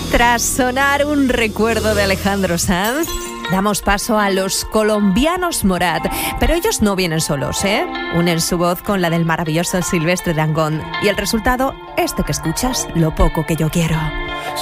Tras sonar un recuerdo de Alejandro Sanz, damos paso a los colombianos Morat. Pero ellos no vienen solos, ¿eh? Unen su voz con la del maravilloso Silvestre Dangond. Y el resultado, este que escuchas, Lo poco que yo quiero.